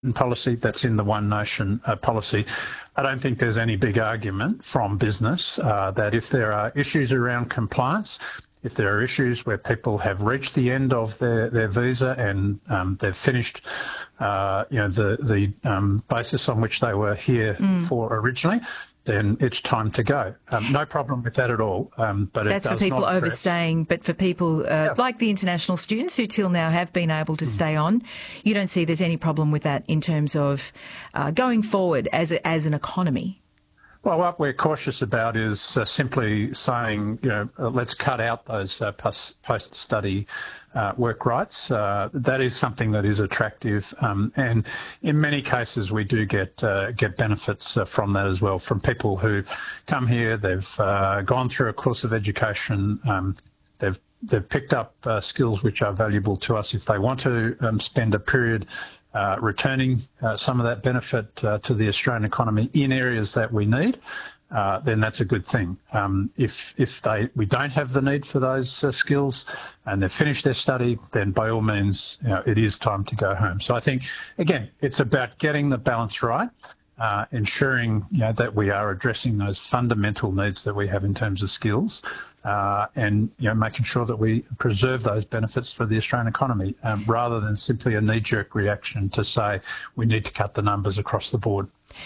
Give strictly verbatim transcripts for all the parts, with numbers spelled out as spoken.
policy, that's in the One Nation uh, policy. I don't think there's any big argument from business uh, that if there are issues around compliance, if there are issues where people have reached the end of their, their visa and um, they've finished, uh, you know, the, the um, basis on which they were here mm. for originally, then it's time to go. Um, no problem with that at all. Um, but That's it does for people not overstaying, but for people uh, yeah. like the international students who till now have been able to mm. stay on, you don't see there's any problem with that in terms of uh, going forward as a, as an economy? Well, what we're cautious about is uh, simply saying, you know, uh, let's cut out those uh, post- post-study uh, work rights. Uh, that is something that is attractive, um, and in many cases we do get uh, get benefits uh, from that as well, from people who come here, they've uh, gone through a course of education, um, they've they've picked up uh, skills which are valuable to us. If they want to um, spend a period Uh, returning uh, some of that benefit uh, to the Australian economy in areas that we need, uh, then that's a good thing. Um, if if they we don't have the need for those uh, skills and they've finished their study, then by all means, you know, it is time to go home. So I think, again, it's about getting the balance right, uh, ensuring you know, that we are addressing those fundamental needs that we have in terms of skills, Uh, and you know, making sure that we preserve those benefits for the Australian economy, um, rather than simply a knee-jerk reaction to say we need to cut the numbers across the board.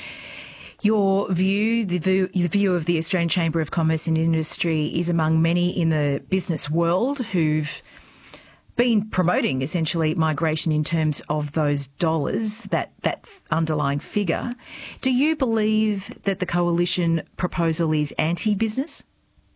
Your view, the view, the view of the Australian Chamber of Commerce and Industry is among many in the business world who've been promoting essentially migration in terms of those dollars, that, that underlying figure. Do you believe that the coalition proposal is anti-business?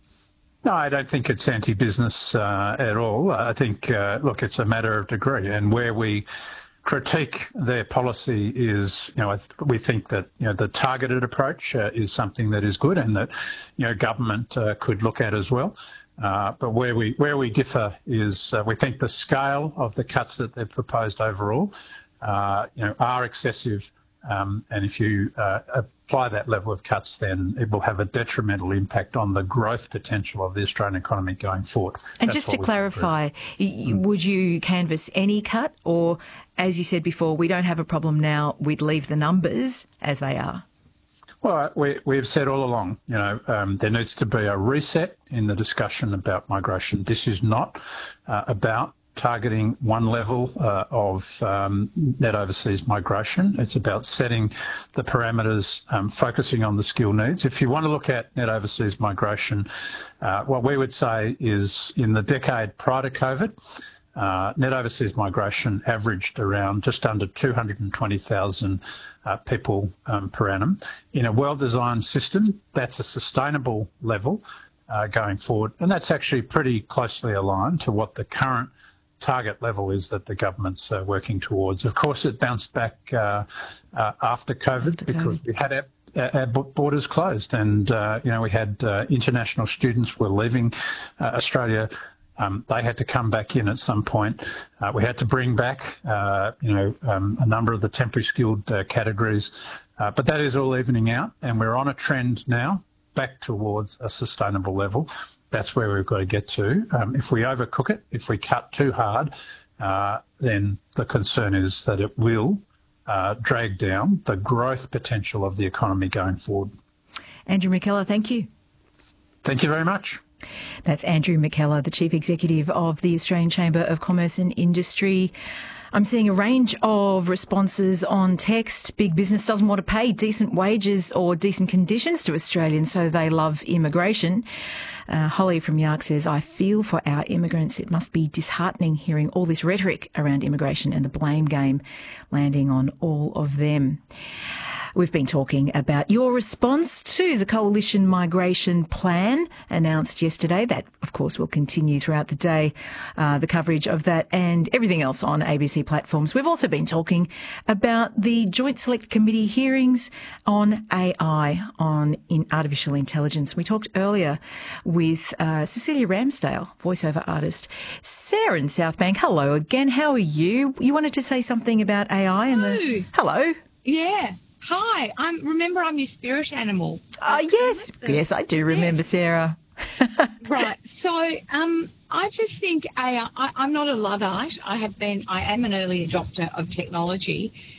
No, I don't think it's anti-business uh, at all. I think, uh, look, it's a matter of degree, and where we critique their policy is, you know, we think that, you know, the targeted approach uh, is something that is good and that, you know, government uh, could look at as well. Uh, but where we where we differ is uh, we think the scale of the cuts that they've proposed overall, uh, you know, are excessive. Um, and if you uh, apply that level of cuts, then it will have a detrimental impact on the growth potential of the Australian economy going forward. And That's just to clarify, would you canvass any cut, or, as you said before, we don't have a problem now, we'd leave the numbers as they are? Well, we, we've said all along, you know, um, there needs to be a reset in the discussion about migration. This is not uh, about targeting one level uh, of um, net overseas migration. It's about setting the parameters, um, focusing on the skill needs. If you want to look at net overseas migration, uh, what we would say is in the decade prior to COVID, uh, net overseas migration averaged around just under two hundred twenty thousand uh, people um, per annum. In a well-designed system, that's a sustainable level uh, going forward, and that's actually pretty closely aligned to what the current target level is that the government's uh, working towards. Of course, it bounced back uh, uh, after COVID after because COVID. we had our, our borders closed, and uh, you know we had uh, international students were leaving uh, Australia. Um, they had to come back in at some point. Uh, we had to bring back, uh, you know, um, a number of the temporary skilled uh, categories, uh, but that is all evening out, and we're on a trend now back towards a sustainable level. That's where we've got to get to. Um, if we overcook it, if we cut too hard, uh, then the concern is that it will uh, drag down the growth potential of the economy going forward. Andrew McKellar, thank you. Thank you very much. That's Andrew McKellar, the Chief Executive of the Australian Chamber of Commerce and Industry. I'm seeing a range of responses on text. Big business doesn't want to pay decent wages or decent conditions to Australians, so they love immigration. Uh, Holly from Yark says, I feel for our immigrants. It must be disheartening hearing all this rhetoric around immigration and the blame game landing on all of them. We've been talking about your response to the Coalition Migration Plan announced yesterday. That, of course, will continue throughout the day, uh, the coverage of that and everything else on A B C platforms. We've also been talking about the Joint Select Committee hearings on A I, on in artificial intelligence. We talked earlier with uh, Cecilia Ramsdale, voiceover artist. Sarah in Southbank, hello again. How are you? You wanted to say something about A I? And the... Hello. Yeah. Hi, I'm. Remember, I'm your spirit animal. Oh, uh, yes. Yes, I do remember, yes. Sarah. Right. So um, I just think A I, I, I'm not a Luddite. I have been, I am an early adopter of technology.